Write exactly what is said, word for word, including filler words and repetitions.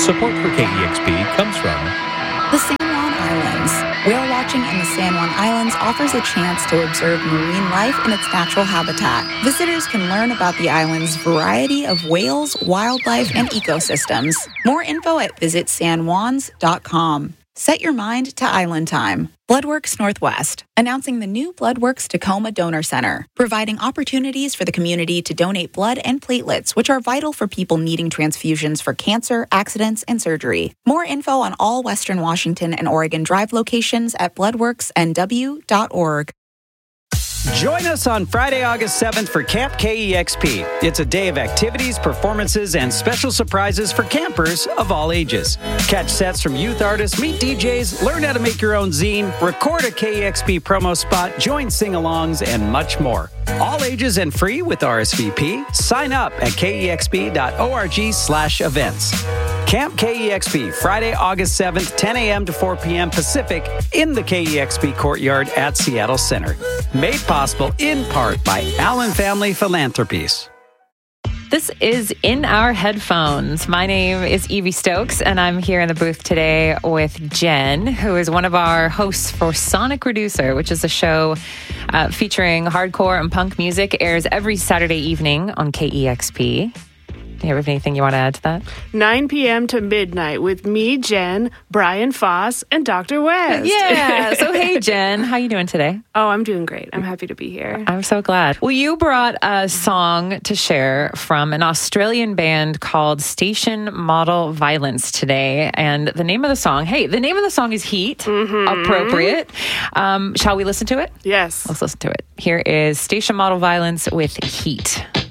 Support for K E X P comes from the San Juan Islands. Whale watching in the San Juan Islands offers a chance to observe marine life in its natural habitat. Visitors can learn about the island's variety of whales, wildlife, and ecosystems. More info at visit san juans dot com. Set your mind to island time. Bloodworks Northwest, announcing the new Bloodworks Tacoma Donor Center, providing opportunities for the community to donate blood and platelets, which are vital for people needing transfusions for cancer, accidents, and surgery. More info on all Western Washington and Oregon Drive locations at bloodworks n w dot org. Join us on Friday, August seventh for Camp K E X P. It's a day of activities, performances, and special surprises for campers of all ages. Catch sets from youth artists, meet D Js, learn how to make your own zine, record a K E X P promo spot, join sing-alongs, and much more. All ages and free with R S V P. Sign up at k e x p dot org slash events. Camp K E X P, Friday, August seventh, ten a.m. to four p.m. Pacific in the K E X P courtyard at Seattle Center. Made possible in part by Allen Family Philanthropies. This is In Our Headphones. My name is Evie Stokes, and I'm here in the booth today with Jen, who is one of our hosts for Sonic Reducer, which is a show uh, featuring hardcore and punk music. It airs every Saturday evening on K E X P. Do you have anything you want to add to that? nine p.m. to midnight with me, Jen, Brian Foss, and Doctor West. Yeah. So, hey, Jen, how you doing today? Oh, I'm doing great. I'm happy to be here. I'm so glad. Well, you brought a song to share from an Australian band called Station Model Violence today. And the name of the song, hey, the name of the song is Heat. Mm-hmm. Appropriate. Um, shall we listen to it? Yes. Let's listen to it. Here is Station Model Violence with Heat.